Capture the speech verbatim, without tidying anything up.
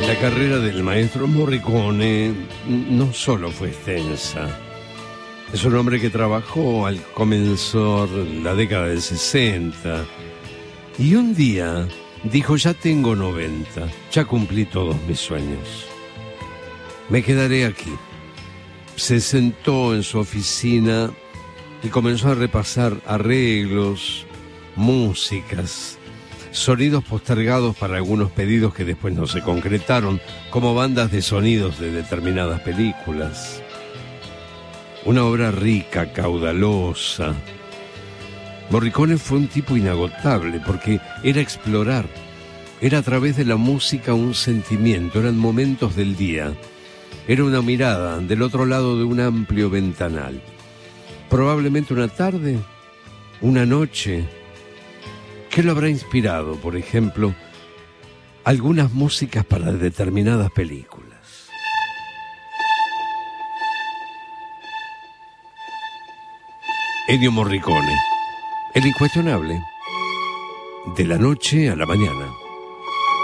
La carrera del maestro Morricone no solo fue extensa. Es un hombre que trabajó al comenzar la década del sesenta. Y un día dijo, ya tengo noventa, ya cumplí todos mis sueños. Me quedaré aquí. Se sentó en su oficina y comenzó a repasar arreglos, músicas, sonidos postergados para algunos pedidos que después no se concretaron, como bandas de sonidos de determinadas películas. Una obra rica, caudalosa. Morricone fue un tipo inagotable porque era explorar, era a través de la música un sentimiento, eran momentos del día, era una mirada del otro lado de un amplio ventanal. Probablemente una tarde, una noche. ¿Qué lo habrá inspirado, por ejemplo, algunas músicas para determinadas películas? Ennio Morricone, el incuestionable, de la noche a la mañana.